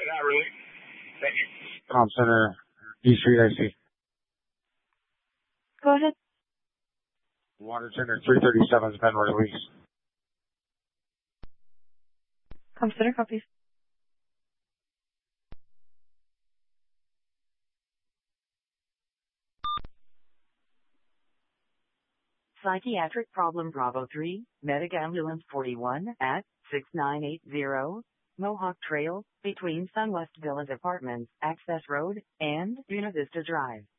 not really. Thank you. Com Center, D Street IC. Go ahead. Water Center 337 has been released. Com Center copies. Psychiatric problem Bravo 3, Medic Ambulance 41 at 6980 Mohawk Trail, between Sunwest Villas Apartments, Access Road, and Buena Vista Drive.